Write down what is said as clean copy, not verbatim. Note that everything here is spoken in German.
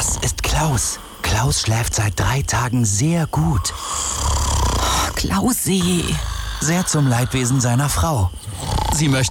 Das ist Klaus. Klaus schläft seit 3 Tagen sehr gut. Klausi. Sehr zum Leidwesen seiner Frau. Sie möchte